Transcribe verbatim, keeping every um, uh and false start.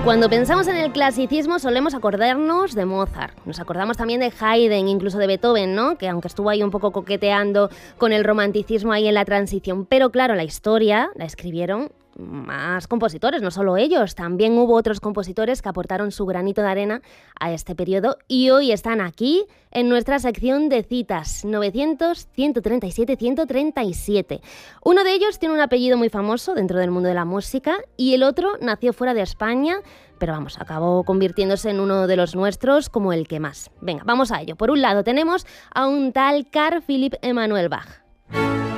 Cuando pensamos en el clasicismo solemos acordarnos de Mozart, nos acordamos también de Haydn, incluso de Beethoven, ¿no? Que aunque estuvo ahí un poco coqueteando con el romanticismo ahí en la transición, pero claro, la historia la escribieron más compositores, no solo ellos, también hubo otros compositores que aportaron su granito de arena a este periodo y hoy están aquí en nuestra sección de citas, novecientos, ciento treinta y siete, ciento treinta y siete. Uno de ellos tiene un apellido muy famoso dentro del mundo de la música y el otro nació fuera de España, pero vamos, acabó convirtiéndose en uno de los nuestros como el que más. Venga, vamos a ello. Por un lado tenemos a un tal Carl Philipp Emanuel Bach.